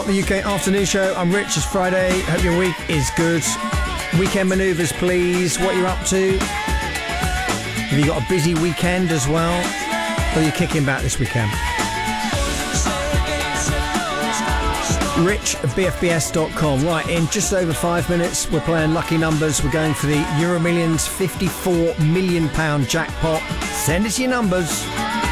The UK Afternoon Show. I'm Rich. It's Friday. Hope your week is good. Weekend manoeuvres, please. What you're up to? Have you got a busy weekend as well? Or are you kicking back this weekend? Rich at bfbs.com. Right, in just over 5 minutes, we're playing lucky numbers. We're going for the EuroMillions £54 million jackpot. Send us your numbers.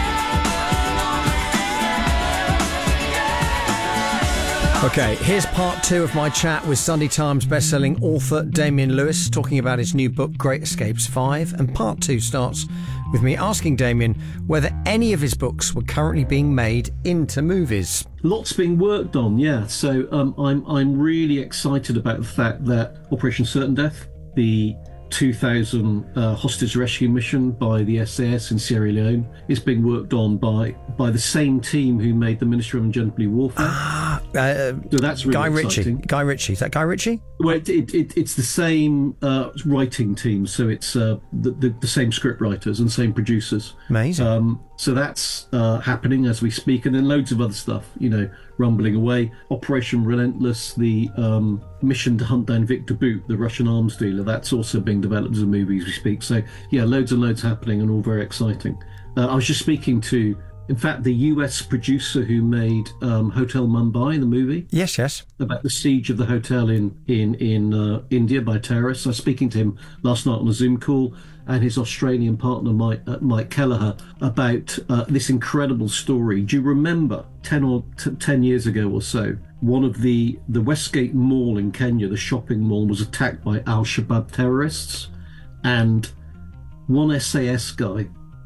Okay, here's part 2 of my chat with Sunday Times bestselling author Damian Lewis, talking about his new book, Great Escapes 5. And part 2 starts with me asking Damian whether any of his books were currently being made into movies. Lots being worked on, yeah. So I'm really excited about the fact that Operation Certain Death, the 2000 hostage rescue mission by the SAS in Sierra Leone, is being worked on by the same team who made the Ministry of Injunctive Warfare. So that's really exciting. Guy Ritchie. Is that Guy Ritchie? Well, it's the same writing team, so it's the same script writers and same producers. Amazing. So that's happening as we speak, and then loads of other stuff, rumbling away. Operation Relentless, the mission to hunt down Victor Bout, the Russian arms dealer, that's also being developed as a movie as we speak. So yeah, loads and loads happening and all very exciting. I was just speaking to, in fact, the US producer who made Hotel Mumbai, the movie. Yes. About the siege of the hotel in India by terrorists. I was speaking to him last night on a Zoom call, and his Australian partner, Mike Kelleher, about this incredible story. Do you remember 10 years ago or so, one of the Westgate Mall in Kenya, the shopping mall, was attacked by Al-Shabaab terrorists, and one SAS guy,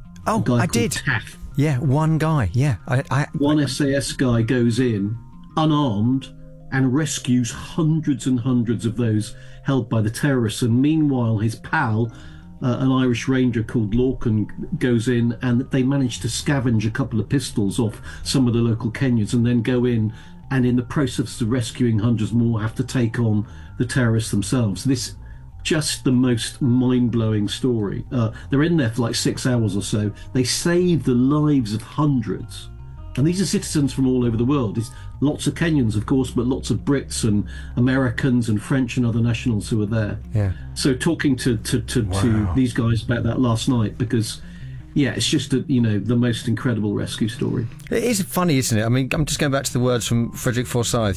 I did. Taff, yeah, one guy. Yeah, one SAS guy goes in unarmed and rescues hundreds and hundreds of those held by the terrorists. And meanwhile, his pal, an Irish ranger called Lorcan, goes in, and they manage to scavenge a couple of pistols off some of the local Kenyans, and then go in, and in the process of rescuing hundreds more, have to take on the terrorists themselves. This just the most mind-blowing story. They're in there for like 6 hours or so. They save the lives of hundreds. And these are citizens from all over the world. It's lots of Kenyans, of course, but lots of Brits and Americans and French and other nationals who are there. Yeah. So talking to these guys about that last night, because yeah, it's just the most incredible rescue story. It is funny, isn't it? I mean, I'm just going back to the words from Frederick Forsyth,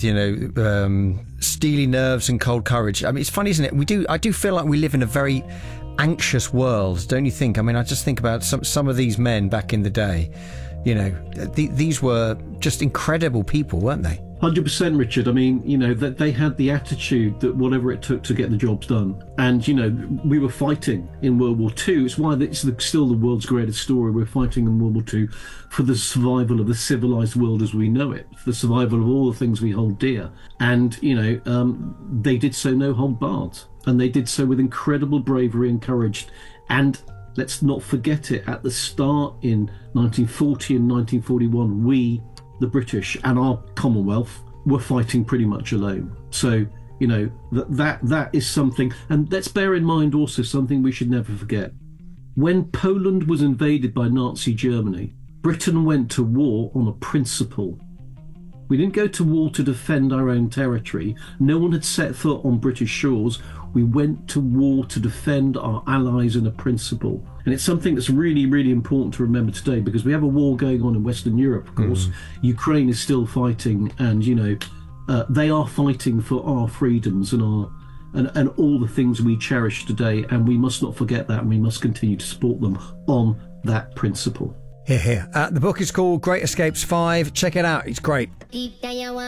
steely nerves and cold courage. I mean, it's funny, isn't it? I do feel like we live in a very anxious world, don't you think? I mean, I just think about some of these men back in the day. These were just incredible people, weren't they? 100%, Richard. I mean, that they had the attitude that whatever it took to get the jobs done. And, we were fighting in World War II. It's why it's still the world's greatest story. We're fighting in World War II for the survival of the civilized world as we know it, for the survival of all the things we hold dear. And, they did so no hold barred. And they did so with incredible bravery and courage. And let's not forget it, at the start in 1940 and 1941, we, the British and our Commonwealth, were fighting pretty much alone. So, that is something. And let's bear in mind also something we should never forget. When Poland was invaded by Nazi Germany, Britain went to war on a principle. We didn't go to war to defend our own territory. No one had set foot on British shores. We went to war to defend our allies in a principle. And it's something that's really, really important to remember today, because we have a war going on in Western Europe, of course. Ukraine is still fighting, and, they are fighting for our freedoms and all the things we cherish today. And we must not forget that, and we must continue to support them on that principle. Here. The book is called Great Escapes 5. Check it out. It's great.